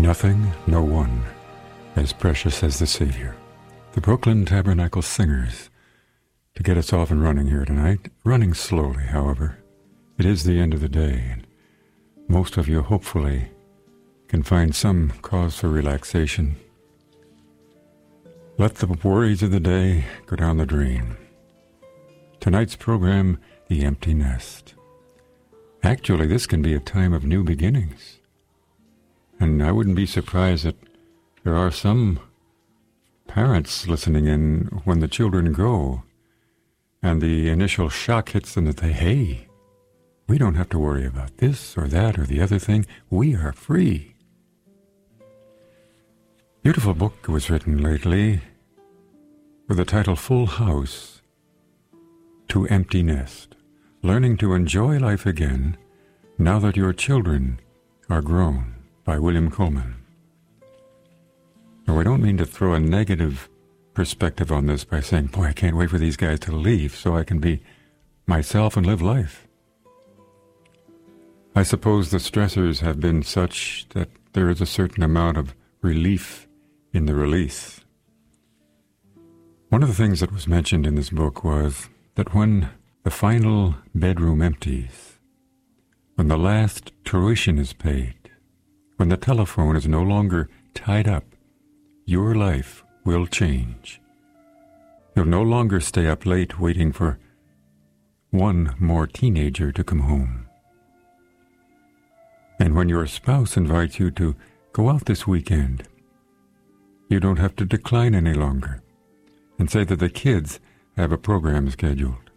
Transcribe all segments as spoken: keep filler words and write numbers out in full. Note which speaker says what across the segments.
Speaker 1: Nothing, no one, as precious as the Savior. The Brooklyn Tabernacle Singers, to get us off and running here tonight. Running slowly, however. It is the end of the day, and most of you, hopefully, can find some cause for relaxation. Let the worries of the day go down the drain. Tonight's program, The Empty Nest. Actually, this can be a time of new beginnings. And I wouldn't be surprised that there are some parents listening in when the children go, and the initial shock hits them that they, hey, we don't have to worry about this or that or the other thing. We are free. Beautiful book was written lately with the title Full House to Empty Nest. Learning to enjoy life again now that your children are grown, by William Coleman. Now, I don't mean to throw a negative perspective on this by saying, boy, I can't wait for these guys to leave so I can be myself and live life. I suppose the stressors have been such that there is a certain amount of relief in the release. One of the things that was mentioned in this book was that when the final bedroom empties, when the last tuition is paid, when the telephone is no longer tied up, your life will change. You'll no longer stay up late waiting for one more teenager to come home. And when your spouse invites you to go out this weekend, you don't have to decline any longer and say that the kids have a program scheduled.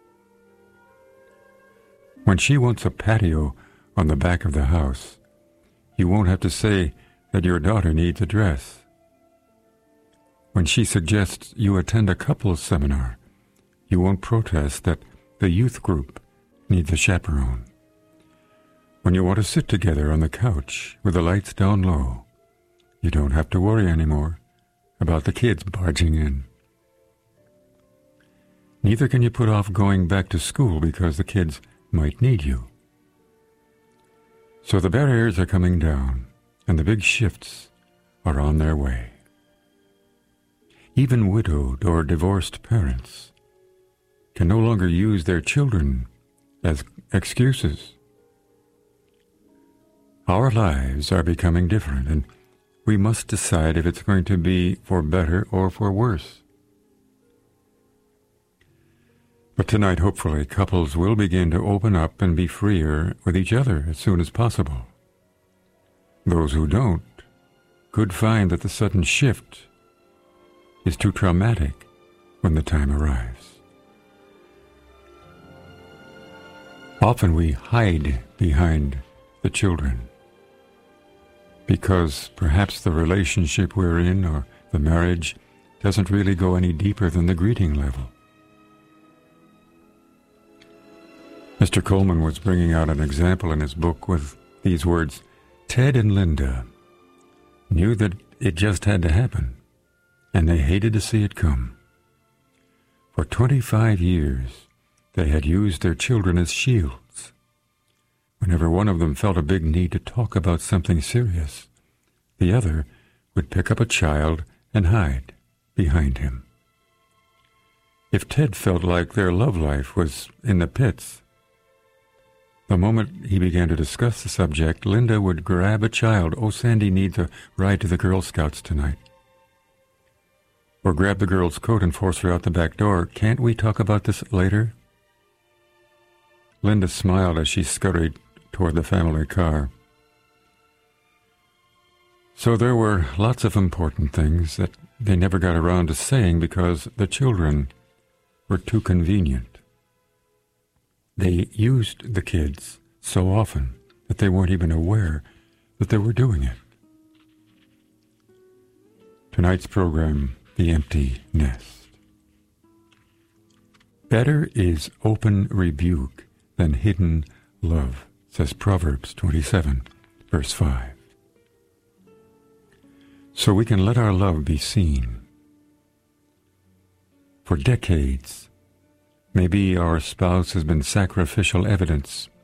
Speaker 1: When she wants a patio on the back of the house, you won't have to say that your daughter needs a dress. When she suggests you attend a couples seminar, you won't protest that the youth group needs a chaperone. When you want to sit together on the couch with the lights down low, you don't have to worry anymore about the kids barging in. Neither can you put off going back to school because the kids might need you. So the barriers are coming down, and the big shifts are on their way. Even widowed or divorced parents can no longer use their children as excuses. Our lives are becoming different, and we must decide if it's going to be for better or for worse. But tonight, hopefully, couples will begin to open up and be freer with each other as soon as possible. Those who don't could find that the sudden shift is too traumatic when the time arrives. Often we hide behind the children because perhaps the relationship we're in or the marriage doesn't really go any deeper than the greeting level. Mister Coleman was bringing out an example in his book with these words, Ted and Linda knew that it just had to happen, and they hated to see it come. For twenty-five years, they had used their children as shields. Whenever one of them felt a big need to talk about something serious, the other would pick up a child and hide behind him. If Ted felt like their love life was in the pits, the moment he began to discuss the subject, Linda would grab a child. Oh, Sandy needs a ride to the Girl Scouts tonight. Or grab the girl's coat and force her out the back door. Can't we talk about this later? Linda smiled as she scurried toward the family car. So there were lots of important things that they never got around to saying because the children were too convenient. They used the kids so often that they weren't even aware that they were doing it. Tonight's program, The Empty Nest. Better is open rebuke than hidden love, says Proverbs twenty-seven, verse five. So we can let our love be seen. For decades, maybe our spouse has been sacrificial evidence